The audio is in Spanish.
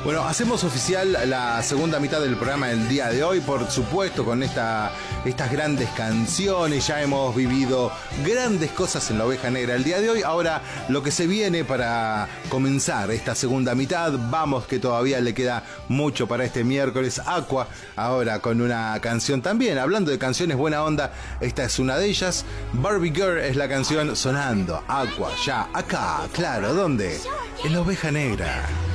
Bueno, hacemos oficial la segunda mitad del programa del día de hoy, por supuesto, con estas grandes canciones. Ya hemos vivido grandes cosas en la Oveja Negra el día de hoy. Ahora, lo que se viene para comenzar esta segunda mitad, vamos que todavía le queda mucho para este miércoles. Aqua, ahora con una canción también, hablando de canciones buena onda, esta es una de ellas. Barbie Girl es la canción sonando. Aqua, ya, acá, claro, ¿dónde? En la Oveja Negra.